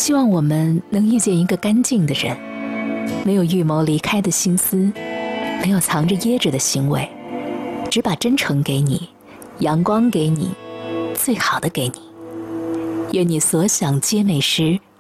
希望我们能遇见一个干净的人，没有预谋离开的心思，没有藏着掖着的行为，只把真诚给你，阳光给你，最好的给你。愿你所想皆美时，